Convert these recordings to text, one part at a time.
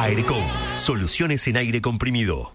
Airecom, soluciones en aire comprimido.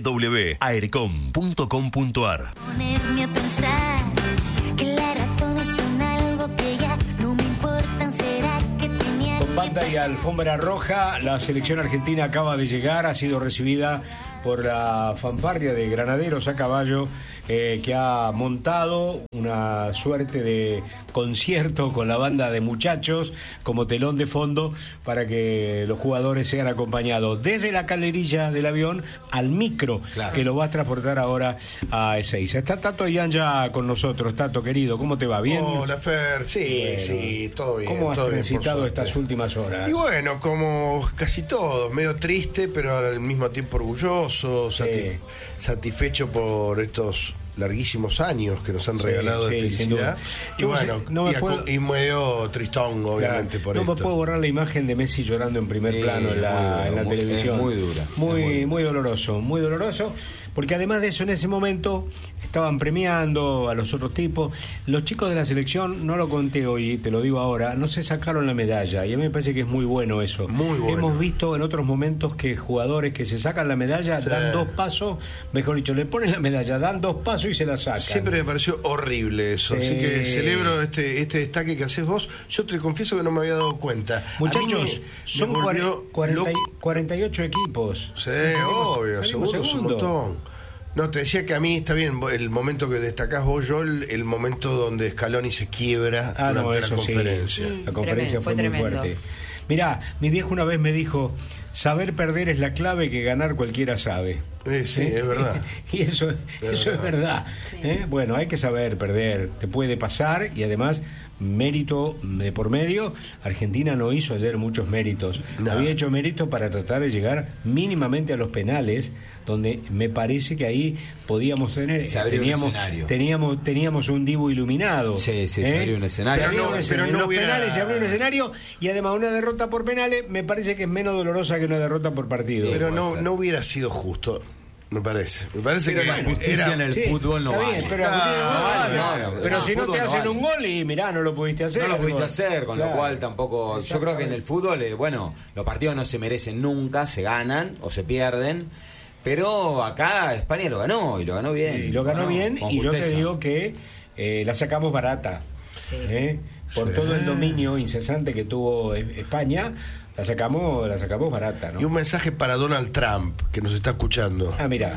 www.airecom.com.ar. Ponerme a pensar que las razones son algo que ya no me importan. ¿Será que tenía Con banda y alfombra roja, la selección argentina acaba de llegar, ha sido recibida por la fanfarria de granaderos a caballo, que ha montado una suerte de concierto con la banda de muchachos como telón de fondo para que los jugadores sean acompañados desde la calerilla del avión al micro, claro, que lo va a transportar ahora a Ezeiza. Está Tato Ian ya con nosotros. Tato, querido, ¿cómo te va? ¿Bien? Hola, Fer. Sí, bueno, sí, todo bien. ¿Cómo has todo transitado bien, estas últimas horas? Y bueno, como casi todos, medio triste, pero al mismo tiempo orgulloso, satisfecho por estos larguísimos años que nos han regalado de felicidad. Y bueno, y medio tristón, obviamente, por esto. No me puedo borrar la imagen de Messi llorando en primer plano en la televisión. Es muy dura. Muy doloroso, porque además de eso, en ese momento estaban premiando a los otros tipos. Los chicos de la selección, no lo conté hoy, te lo digo ahora, no se sacaron la medalla, y a mí me parece que es muy bueno eso. Muy bueno. Hemos visto en otros momentos que jugadores que se sacan la medalla, dan 2 pasos, mejor dicho, le ponen la medalla, dan 2 pasos y se la sacan. Siempre me pareció horrible eso, así que celebro este destaque que haces vos. Yo te confieso que no me había dado cuenta. Muchachos, son 48 equipos. Sí, obvio, seguro, es un montón. No, te decía que a mí está bien el momento que destacás vos, Joel, el momento donde Scaloni se quiebra durante la conferencia. Sí. La conferencia fue muy fuerte. Mirá, mi viejo una vez me dijo: saber perder es la clave que ganar cualquiera sabe. Sí, es verdad. Y eso es verdad. Sí. Bueno, hay que saber perder. Te puede pasar, y además, mérito de por medio. Argentina no hizo ayer muchos méritos. No. Había hecho méritos para tratar de llegar mínimamente a los penales, donde me parece que ahí podíamos tener. Teníamos un Dibu iluminado. Sí, se abrió un escenario. Pero en los penales se abrió un escenario, y además una derrota por penales me parece que es menos dolorosa que una derrota por partido. Pero no hubiera sido justo. Me parece pero que la justicia en el fútbol no vale. Bien, pero si no te hacen un gol y mirá, no lo pudiste hacer. No lo pudiste hacer, con lo cual tampoco. Yo creo que en el fútbol, los partidos no se merecen nunca, se ganan o se pierden. Pero acá España lo ganó, y lo ganó bien. Sí, lo ganó bien, y yo te digo que la sacamos barata. Sí. Por todo el dominio incesante que tuvo España. La sacamos barata, ¿no? Y un mensaje para Donald Trump, que nos está escuchando. Mira.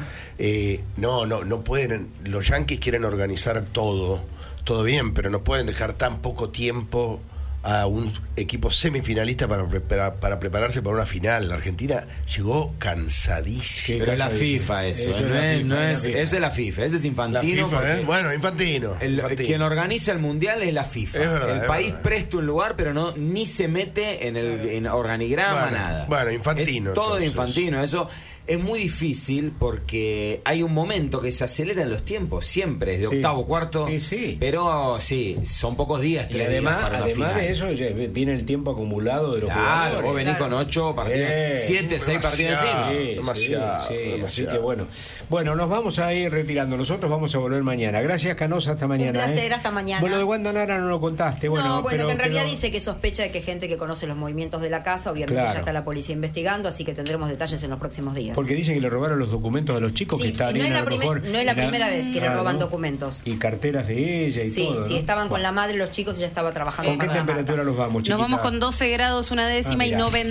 No pueden. Los yanquis quieren organizar todo bien, pero no pueden dejar tan poco tiempo a un equipo semifinalista para prepararse para una final. La Argentina llegó cansadísima. Pero es la FIFA eso es la FIFA, ese es Infantino. Bueno, Infantino. Quien organiza el mundial es la FIFA. Es verdad, el país presta un lugar, pero ni se mete en organigrama, nada. Bueno, Infantino. Es todo de Infantino, eso. Es muy difícil porque hay un momento que se aceleran los tiempos, siempre, es de octavo, cuarto, pero son pocos días, 3 días para la final. De eso viene el tiempo acumulado de los jugadores. Claro, vos venís con 8 partidos, 7, 6 partidos encima. Demasiado. Así que bueno, nos vamos a ir retirando. Nosotros vamos a volver mañana. Gracias, Canosa, hasta mañana. Un placer, hasta mañana. Bueno, de Wanda Nara no lo contaste. Que en realidad dice que sospecha de que gente que conoce los movimientos de la casa, obviamente ya está la policía investigando, así que tendremos detalles en los próximos días. Porque dicen que le robaron los documentos a los chicos que estarían no es la primera vez que le roban documentos. Y carteras de ella y todo. Sí, estaban con la madre los chicos y ya estaba trabajando. ¿Con qué temperatura nos vamos, chiquita? Nos vamos con 12 grados, 1/10 y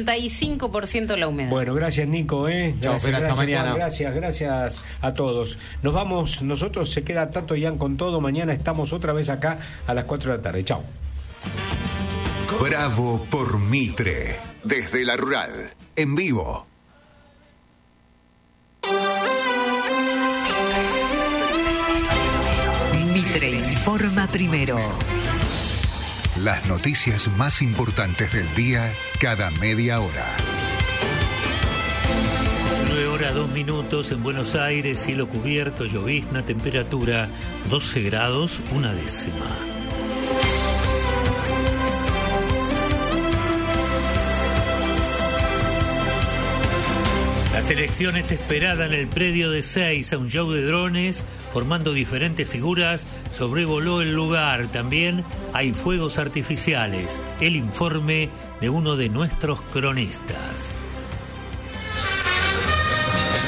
95% la humedad. Bueno, gracias, Nico. Chao, hasta mañana. Juan, gracias a todos. Nos vamos, nosotros se queda Tato Ian con todo. Mañana estamos otra vez acá a las 4 de la tarde. Chao. Bravo por Mitre, desde la Rural, en vivo. Mitre informa primero. Las noticias más importantes del día cada media hora. 9 horas 2 minutos en Buenos Aires, cielo cubierto, llovizna, temperatura 12 grados, 1/10. La selección es esperada en el predio de Ezeiza, un show de drones formando diferentes figuras sobrevoló el lugar. También hay fuegos artificiales. El informe de uno de nuestros cronistas.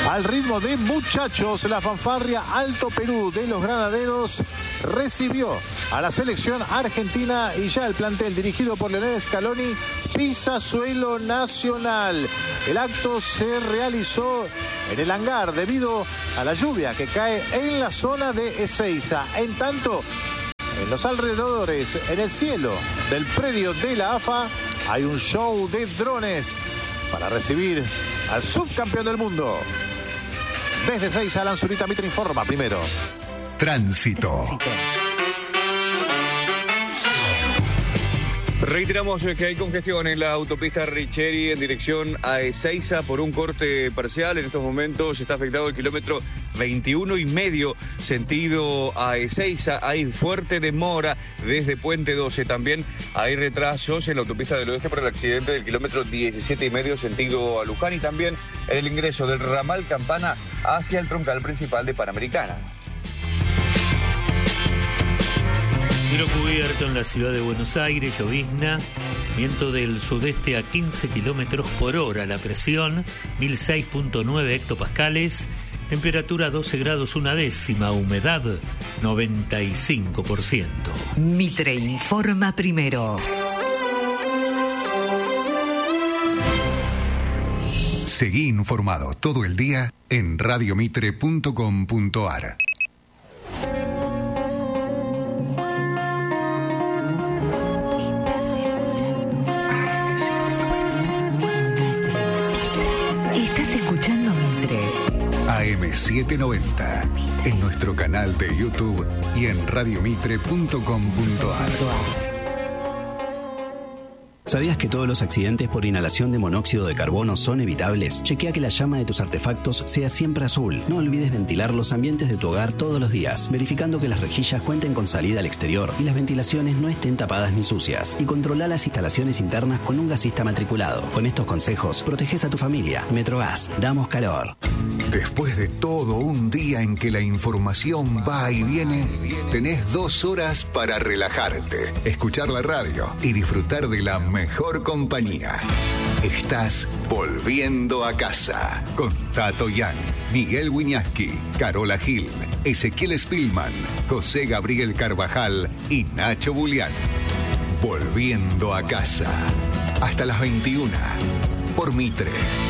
Al ritmo de Muchachos, la fanfarria Alto Perú de los Granaderos recibió a la selección argentina y ya el plantel dirigido por Lionel Scaloni pisa suelo nacional. El acto se realizó en el hangar debido a la lluvia que cae en la zona de Ezeiza. En tanto, en los alrededores, en el cielo del predio de la AFA, hay un show de drones para recibir al subcampeón del mundo. Desde Ezeiza, Alan Zurita, Mitre informa primero. Tránsito. Reiteramos que hay congestión en la autopista Richeri en dirección a Ezeiza por un corte parcial. En estos momentos está afectado el kilómetro 21,5 sentido a Ezeiza. Hay fuerte demora desde Puente 12. También hay retrasos en la autopista del oeste por el accidente del kilómetro 17,5 sentido a Luján y también el ingreso del ramal Campana hacia el troncal principal de Panamericana. Cielo cubierto en la ciudad de Buenos Aires, llovizna, viento del sudeste a 15 kilómetros por hora, la presión 1006.9 hectopascales, temperatura 12 grados 1 décima, humedad 95%. Mitre informa primero. Seguí informado todo el día en radiomitre.com.ar. Estás escuchando Mitre. AM790 en nuestro canal de YouTube y en radiomitre.com.ar. ¿Sabías que todos los accidentes por inhalación de monóxido de carbono son evitables? Chequea que la llama de tus artefactos sea siempre azul. No olvides ventilar los ambientes de tu hogar todos los días, verificando que las rejillas cuenten con salida al exterior y las ventilaciones no estén tapadas ni sucias. Y controla las instalaciones internas con un gasista matriculado. Con estos consejos, proteges a tu familia. Metrogas, damos calor. Después de todo un día en que la información va y viene, tenés 2 horas para relajarte, escuchar la radio y disfrutar de la mejor compañía. Estás volviendo a casa con Tato Yang, Miguel Wiñaski, Carola Gil, Ezequiel Spillman, José Gabriel Carvajal y Nacho Bulián. Volviendo a casa hasta las 21 por Mitre.